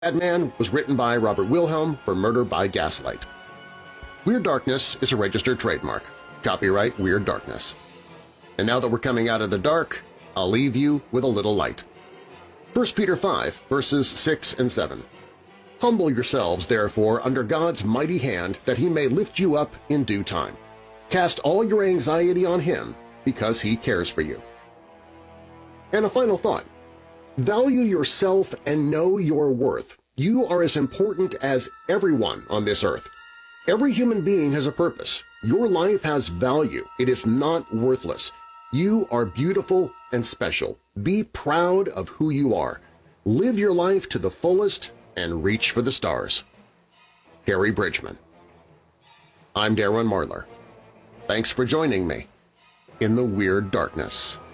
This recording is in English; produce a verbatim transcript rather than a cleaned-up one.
Bad Man was written by Robert Wilhelm for Murder by Gaslight. Weird Darkness is a registered trademark. Copyright Weird Darkness. And now that we're coming out of the dark, I'll leave you with a little light. First Peter five, verses six and seven. Humble yourselves, therefore, under God's mighty hand, that He may lift you up in due time. Cast all your anxiety on Him, because He cares for you. And a final thought. Value yourself and know your worth. You are as important as everyone on this earth. Every human being has a purpose. Your life has value. It is not worthless. You are beautiful and special. Be proud of who you are. Live your life to the fullest and reach for the stars. Harry Bridgman. I'm Darren Marlar. Thanks for joining me in the Weird Darkness.